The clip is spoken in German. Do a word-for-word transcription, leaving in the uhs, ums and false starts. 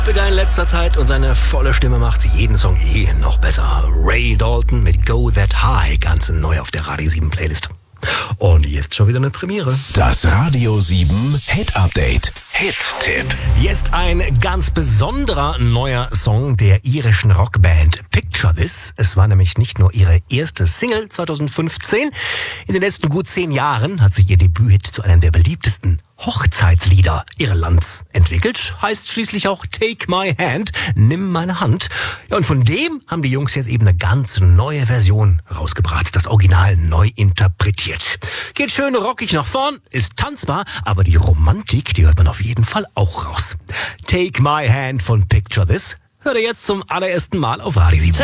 Begann in letzter Zeit und seine volle Stimme macht jeden Song eh noch besser. Ray Dalton mit Go That High, ganz neu auf der Radio sieben Playlist. Und jetzt schon wieder eine Premiere. Das Radio sieben Hit Update. Hit-Tipp. Jetzt ein ganz besonderer neuer Song der irischen Rockband Picture This. Es war nämlich nicht nur ihre erste Single zweitausendfünfzehn. In den letzten gut zehn Jahren hat sich ihr Debüthit zu einem der beliebtesten Hochzeitslieder Irlands entwickelt. Heißt schließlich auch Take My Hand, nimm meine Hand. Ja, und von dem haben die Jungs jetzt eben eine ganz neue Version rausgebracht. Das Original neu interpretiert. Geht schön rockig nach vorn, ist tanzbar, aber die Romantik, die hört man auf jeden Fall auch raus. Take My Hand von Picture This hört ihr jetzt zum allerersten Mal auf Radio sieben.